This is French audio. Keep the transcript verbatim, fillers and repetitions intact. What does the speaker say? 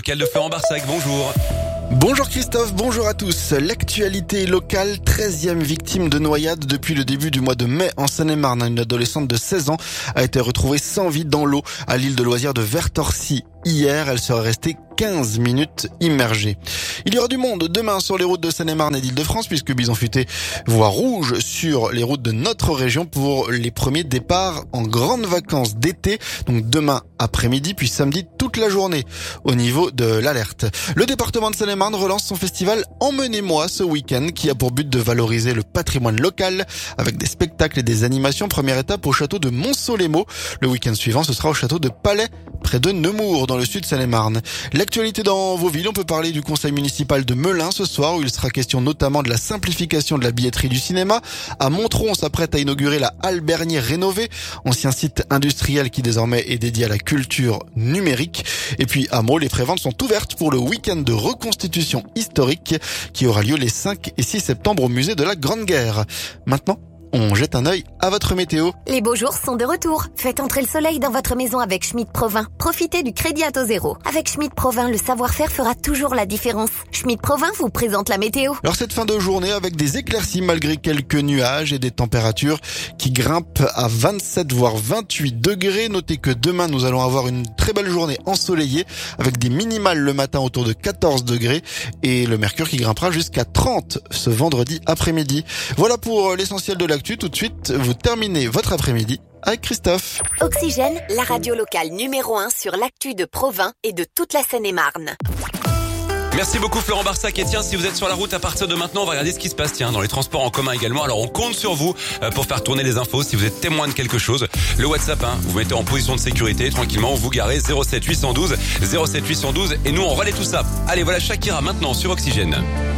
Local de Florent Barsac, bonjour. Bonjour Christophe, bonjour à tous. L'actualité locale, treizième victime de noyade depuis le début du mois de mai en Seine-et-Marne. Une adolescente de seize ans a été retrouvée sans vie dans l'eau à l'île de loisirs de Vertorcy. Hier, elle serait restée quinze minutes immergée. Il y aura du monde demain sur les routes de Seine-et-Marne et d'Île-de-France puisque Bison Futé voit rouge sur les routes de notre région pour les premiers départs en grandes vacances d'été. Donc demain après-midi puis samedi toute la journée au niveau de l'alerte. Le département de Seine-et-Marne relance son festival Emmenez-moi ce week-end qui a pour but de valoriser le patrimoine local avec des spectacles et des animations. Première étape au château de Montceau-les-Maux. Le week-end suivant, ce sera au château de Palais près de Nemours dans le sud de Seine-et-Marne. L'actualité dans vos villes, on peut parler du conseil municipal de Melun ce soir où il sera question notamment de la simplification de la billetterie du cinéma. À Montreux, on s'apprête à inaugurer la Halle Bernier rénovée, ancien site industriel qui désormais est dédié à la culture numérique. Et puis à Meaux, les préventes sont ouvertes pour le week-end de reconstitution historique qui aura lieu les cinq et six septembre au musée de la Grande Guerre. Maintenant, on jette un œil à votre météo. Les beaux jours sont de retour. Faites entrer le soleil dans votre maison avec Schmitt Provins. Profitez du crédit à taux zéro. Avec Schmitt Provins, le savoir-faire fera toujours la différence. Schmitt Provins vous présente la météo. Alors cette fin de journée avec des éclaircies malgré quelques nuages et des températures qui grimpent à vingt-sept voire vingt-huit degrés. Notez que demain nous allons avoir une très belle journée ensoleillée avec des minimales le matin autour de quatorze degrés et le mercure qui grimpera jusqu'à trente ce vendredi après-midi. Voilà pour l'essentiel de l'actu. Tout de suite, vous terminez votre après-midi avec Christophe. Oxygène, la radio locale numéro un sur l'actu de Provins et de toute la Seine-et-Marne. Merci beaucoup Florent Barsac. Et tiens, si vous êtes sur la route à partir de maintenant, on va regarder ce qui se passe tiens dans les transports en commun également. Alors on compte sur vous pour faire tourner les infos si vous êtes témoin de quelque chose. Le WhatsApp, hein, vous mettez en position de sécurité tranquillement, vous garez zéro sept huit un deux zéro sept huit un deux et nous on relaie tout ça. Allez, voilà Shakira maintenant sur Oxygène.